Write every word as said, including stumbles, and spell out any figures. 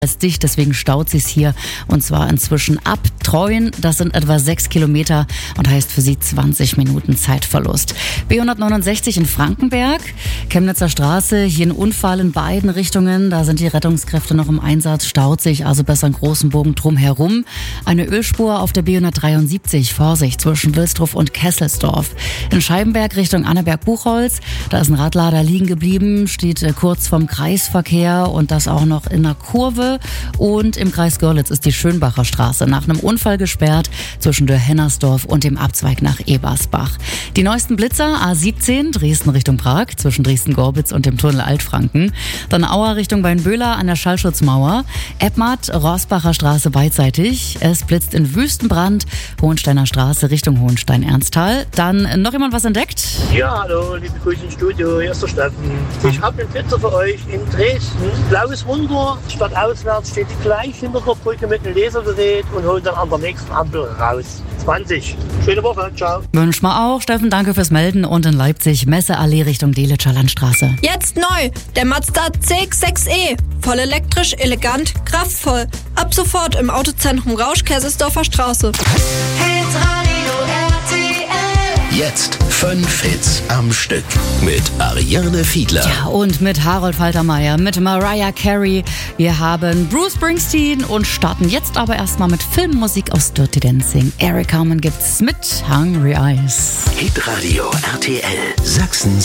Ist dicht, deswegen staut sich's hier und zwar inzwischen ab Treuen. Das sind etwa sechs Kilometer und heißt für Sie zwanzig Minuten Zeitverlust. B hundertneunundsechzig in Frankenberg, Chemnitzer Straße, hier ein Unfall in beiden Richtungen. Da sind die Rettungskräfte noch im Einsatz, staut sich also besser einen großen Bogen drum herum. Eine Ölspur auf der B hundertdreiundsiebzig, Vorsicht, zwischen Wilsdruff und Kesselsdorf. In Scheibenberg Richtung Annaberg-Buchholz, da ist ein Radlader liegen geblieben, steht kurz vom Kreisverkehr und das auch noch in einer Kurve. Und im Kreis Görlitz ist die Schönbacher Straße nach einem Unfall gesperrt zwischen Dörr-Hennersdorf und dem Abzweig nach Ebersbach. Die neuesten Blitzer A siebzehn, Dresden Richtung Prag, zwischen Dresden-Gorbitz und dem Tunnel Altfranken. Dann Auer Richtung Weinböhler an der Schallschutzmauer. Eppmatt, Rossbacher Straße beidseitig. Es blitzt in Wüstenbrand, Hohensteiner Straße Richtung Hohenstein-Ernsthal. Dann noch jemand was entdeckt? Ja, hallo, liebe Grüße im Studio, hier ist der Steffen. Ich habe einen Blitzer für euch in Dresden. Blaues Wunder, statt auswärts steht die gleich hinter der Brücke mit einem Lasergerät und holt dann an der nächsten Ampel raus. zwanzig. Schöne Woche, ciao. Wünsch mal auch. Steffen, danke fürs Melden. Und in Leipzig, Messeallee Richtung Delitzscher Landstraße. Jetzt neu, der Mazda C X sechs E. Voll elektrisch, elegant, kraftvoll. Ab sofort im Autozentrum Rausch, Kesselsdorfer Straße. Jetzt fünf Hits am Stück mit Ariane Fiedler. Ja, und mit Harold Faltermeier, mit Mariah Carey. Wir haben Bruce Springsteen und starten jetzt aber erstmal mit Filmmusik aus Dirty Dancing. Eric Carmen gibt's mit Hungry Eyes. Hitradio R T L Sachsen.